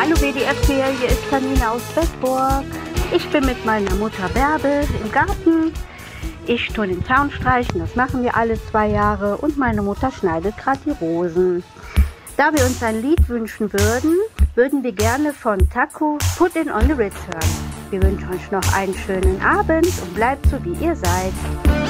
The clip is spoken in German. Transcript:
Hallo WDR-Tier, hier ist Janina aus Bedburg. Ich bin mit meiner Mutter Bärbel im Garten. Ich tue den Zaun streichen, das machen wir alle 2 Jahre. Und meine Mutter schneidet gerade die Rosen. Da wir uns ein Lied wünschen würden wir gerne von Taku Put It on the Ritz hören. Wir wünschen euch noch einen schönen Abend und bleibt so wie ihr seid.